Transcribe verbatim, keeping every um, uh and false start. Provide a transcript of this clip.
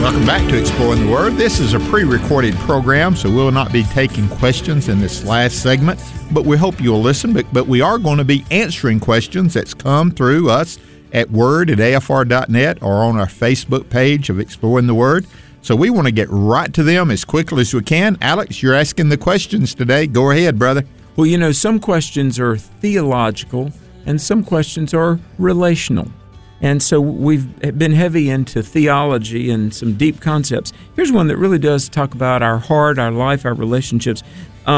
Welcome back to Exploring the Word. This is a pre-recorded program, so we'll not be taking questions in this last segment, but we hope you'll listen. But, but we are going to be answering questions that's come through us at word at A F R dot net or on our Facebook page of Exploring the Word. So we want to get right to them as quickly as we can. Alex, you're asking the questions today. Go ahead, brother. Well, you know, some questions are theological and some questions are relational. And so we've been heavy into theology and some deep concepts. Here's one that really does talk about our heart, our life, our relationships.